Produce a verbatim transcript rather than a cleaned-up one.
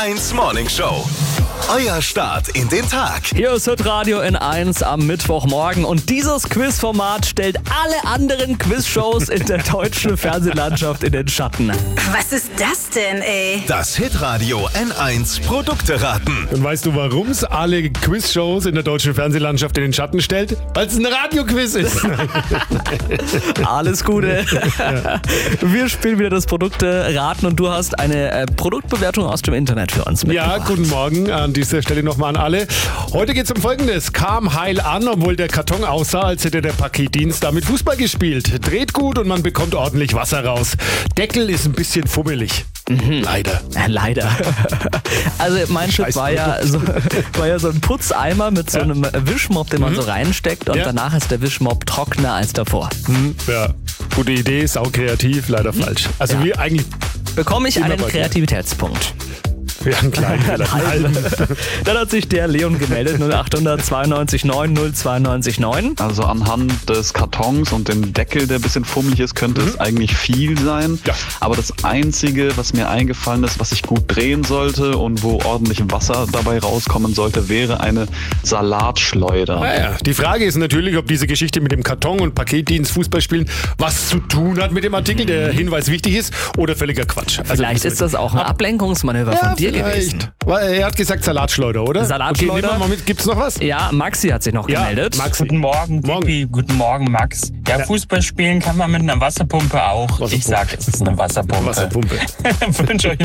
eins Morning Show. Euer Start in den Tag. Hier ist Hitradio N eins am Mittwochmorgen und dieses Quizformat stellt alle anderen Quizshows in der deutschen Fernsehlandschaft in den Schatten. Was ist das denn, ey? Das Hitradio N eins Produkte raten. Und weißt du, warum es alle Quizshows in der deutschen Fernsehlandschaft in den Schatten stellt? Weil es ein Radioquiz ist. Alles Gute. Wir spielen wieder das Produkte raten und du hast eine äh, Produktbewertung aus dem Internet für uns mitgebracht. Ja, guten Morgen an dieser Stelle nochmal an alle. Heute geht es um Folgendes. Kam heil an, obwohl der Karton aussah, als hätte der Paketdienst damit Fußball gespielt. Dreht gut und man bekommt ordentlich Wasser raus. Deckel ist ein bisschen fummelig. Mhm. Leider. Ja, leider. Also mein Tipp war ja, so, war ja so ein Putzeimer mit so Ja. einem Wischmopp, den man Mhm. so reinsteckt und Ja. danach ist der Wischmopp trockener als davor. Hm, ja, gute Idee, sau kreativ, leider falsch. Also Ja. wir eigentlich, Bekomme ich Immer einen bei dir. Kreativitätspunkt. wir haben einen kleinen, vielleicht einen halben. Dann hat sich der Leon gemeldet, null acht hundert zweiundneunzig neun null zweiundneunzig neun. Also anhand des Kartons und dem Deckel, der ein bisschen fummelig ist, könnte es eigentlich viel sein. Ja. Aber das Einzige, was mir eingefallen ist, was ich gut drehen sollte und wo ordentlich Wasser dabei rauskommen sollte, wäre eine Salatschleuder. Naja, die Frage ist natürlich, ob diese Geschichte mit dem Karton und Paketdienst Fußballspielen was zu tun hat mit dem Artikel, der Hinweis wichtig ist, oder völliger Quatsch. Also Vielleicht ist das auch ein Ablenkungsmanöver von dir gewesen. Weil er hat gesagt Salatschleuder, oder? Salatschleuder. Okay, nehmen wir mal mit. Gibt's noch was? Ja, Maxi hat sich noch Ja, gemeldet. Maxi. Guten Morgen, Morgen. Dippi. Guten Morgen, Max. Ja, Ja. Fußball spielen kann man mit einer Wasserpumpe auch. Wasserpumpe. Ich sag, es ist eine Wasserpumpe. Wasserpumpe. Wünsche euch